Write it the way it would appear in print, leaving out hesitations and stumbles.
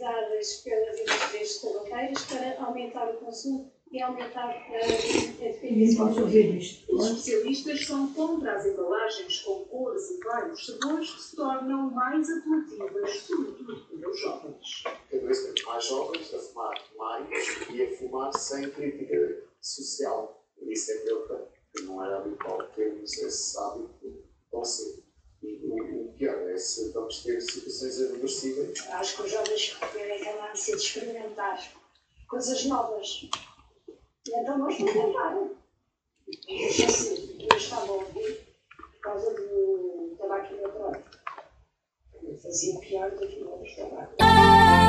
utilizar pelas indústrias tabaceiras para aumentar o consumo e aumentar a dependência. Os especialistas são contra as embalagens com cores e vários sabores que se tornam mais apelativas, sobretudo para os jovens. Cada vez temos mais jovens a fumar mais e a fumar sem crítica social. E isso é preocupante, porque não era habitual termos esse hábito tão cedo. E o pior é se vamos ter situações irreversíveis. Acho que os jovens têm aquela ânsia de experimentar coisas novas. E então nós não tentaram. Eu já sei, eu estava a ouvir por causa do tabaco eletrónico. Fazia pior do que outros tabacos.